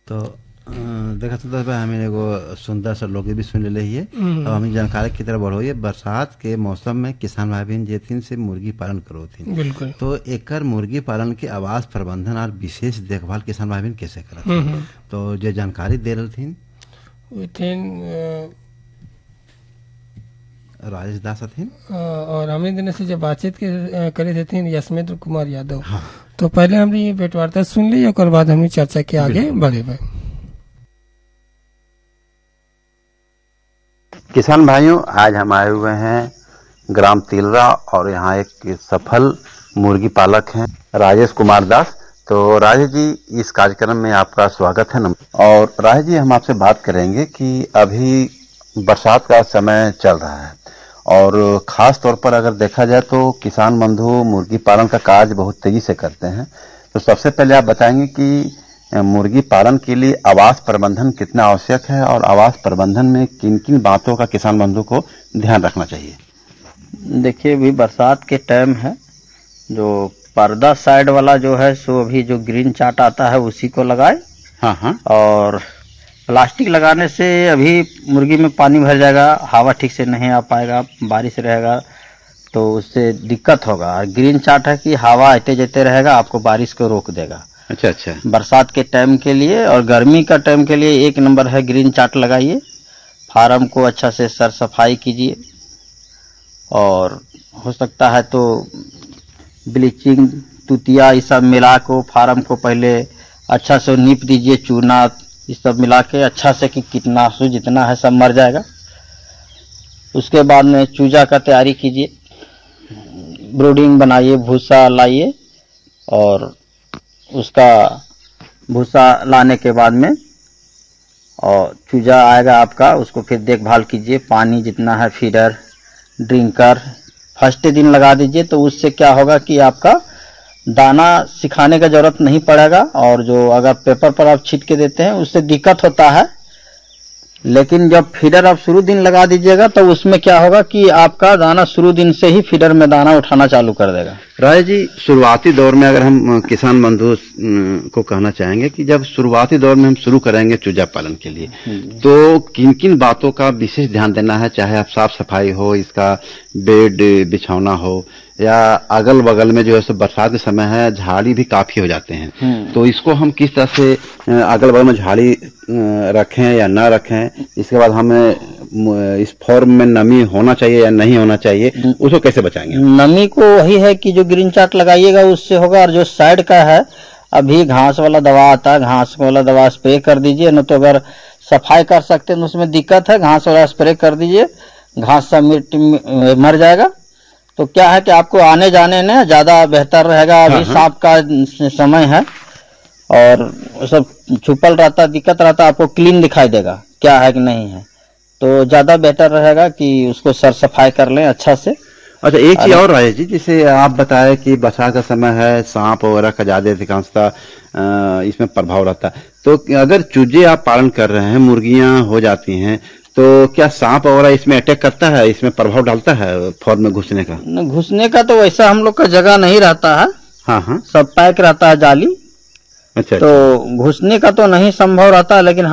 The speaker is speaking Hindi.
तो देखा तो भाई हमें एगो सुंदर सा लोग भी सुन ले है। अब हमें जानकारी की तरफ बढ़ो। ये बरसात के मौसम में किसान भाई बहन जेथिन से मुर्गी पालन करो थी, बिल्कुल। तो एकर मुर्गी पालन के आवास प्रबंधन और विशेष देखभाल किसान भाई बहन कैसे करत? तो जो जानकारी दे रही थी राजेश दास थीन और हमें दिन से जब बातचीत करे थे यशमेंद्र कुमार यादव। हाँ। तो पहले हमने ये भेंटवार्ता सुन ली और बाद हमने चर्चा के आगे बढ़े भाई। किसान भाइयों, आज हम आए हुए हैं ग्राम तिलरा और यहाँ एक सफल मुर्गी पालक हैं राजेश कुमार दास। तो राजेश जी, इस कार्यक्रम में आपका स्वागत है। और राजेश जी, हम आपसे बात करेंगे कि अभी बरसात का समय चल रहा है और खास तौर पर अगर देखा जाए तो किसान बंधु मुर्गी पालन का कार्य बहुत तेजी से करते हैं। तो सबसे पहले आप बताएंगे कि मुर्गी पालन के लिए आवास प्रबंधन कितना आवश्यक है और आवास प्रबंधन में किन किन बातों का किसान बंधु को ध्यान रखना चाहिए? देखिए, अभी बरसात के टाइम है, जो पर्दा साइड वाला जो है सो अभी जो ग्रीन चार्ट आता है उसी को लगाए। हाँ। और प्लास्टिक लगाने से अभी मुर्गी में पानी भर जाएगा, हवा ठीक से नहीं आ पाएगा, बारिश रहेगा तो उससे दिक्कत होगा। और ग्रीन चार्ट है कि हवा आते जाते रहेगा, आपको बारिश को रोक देगा। अच्छा। बरसात के टाइम के लिए और गर्मी का टाइम के लिए एक नंबर है, ग्रीन चार्ट लगाइए। फार्म को अच्छा से सर सफाई कीजिए और हो सकता है तो ब्लीचिंग तुतिया ये सब मिला को फार्म को पहले अच्छा से नीप दीजिए। चूना ये सब मिला के अच्छा से कि कीटनाशक जितना है सब मर जाएगा। उसके बाद में चूजा का तैयारी कीजिए, ब्रूडिंग बनाइए, भूसा लाइए और उसका भूसा लाने के बाद में और चूजा आएगा आपका, उसको फिर देखभाल कीजिए। पानी जितना है फीडर ड्रिंकर फर्स्ट दिन लगा दीजिए, तो उससे क्या होगा कि आपका दाना सिखाने का जरूरत नहीं पड़ेगा। और जो अगर पेपर पर आप छीट के देते हैं उससे दिक्कत होता है, लेकिन जब फीडर आप शुरू दिन लगा दीजिएगा तो उसमें क्या होगा कि आपका दाना शुरू दिन से ही फीडर में दाना उठाना चालू कर देगा। राय जी, शुरुआती दौर में अगर हम किसान बंधु को कहना चाहेंगे कि जब शुरुआती दौर में हम शुरू करेंगे चूजा पालन के लिए, तो किन किन बातों का विशेष ध्यान देना है? चाहे आप साफ सफाई हो, इसका बेड बिछाना हो, या अगल बगल में जो है बरसात के समय है झाड़ी भी काफी हो जाते हैं, तो इसको हम किस तरह से अगल बगल में झाड़ी रखें या न रखें? इसके बाद हमें इस फॉर्म में नमी होना चाहिए या नहीं होना चाहिए, उसको कैसे बचाएंगे? नमी को वही है कि जो ग्रीन चार्ट लगाइएगा उससे होगा। और जो साइड का है, अभी घास वाला दवा आता है, घास वाला दवा स्प्रे कर दीजिए। न तो अगर सफाई कर सकते हैं तो उसमें दिक्कत है, घास वाला स्प्रे कर दीजिए, घास सब मिट्टी मर जाएगा। तो क्या है कि आपको आने जाने में ज्यादा बेहतर रहेगा। अभी सांप का समय है और सब छुपल रहता, दिक्कत रहता, आपको क्लीन दिखाई देगा क्या है कि नहीं है। तो ज्यादा बेहतर रहेगा कि उसको सर सफाई कर लें अच्छा से। अच्छा, एक चीज और राजेश जी, जैसे आप बताए कि बरसात का समय है, सांप वगैरह का ज्यादा अधिकांशता इसमें प्रभाव रहता है, तो अगर चूजे आप पालन कर रहे हैं, मुर्गियां हो जाती हैं, तो क्या सांप वगैरह इसमें अटैक करता है, इसमें प्रभाव डालता है फॉर्म में घुसने का? घुसने का तो वैसा हम लोग का जगह नहीं रहता है। हाँ। सब पैक रहता है जाली। अच्छा। तो घुसने का तो नहीं संभव रहता, लेकिन